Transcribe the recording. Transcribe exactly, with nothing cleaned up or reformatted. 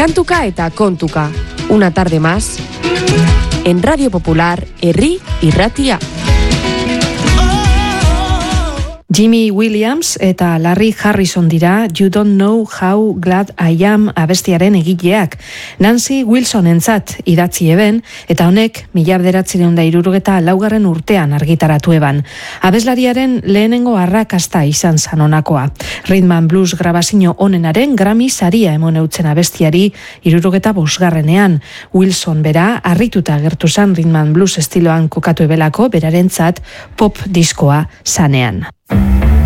Kantuka eta kontuka, una tarde más, en Radio Popular, Herri Irratia. Jimmy Williams eta Larry Harrison dira You Don't Know How Glad I Am abestiaren egileak. Nancy Wilson entzat idatzi eben, eta honek mila bederatziehun eta hirurogeta laugarren urtean argitaratu eban. Abeslariaren lehenengo arrakasta izan zan honakoa. Rhythm and Blues grabazio onenaren Grammy saria emon eutzen abestiari hirurogeta bosgarrenean. Wilson bera harrituta agertu zan Rhythm and Blues estiloan kokatu ebelako berarentzat pop diskoa zanean.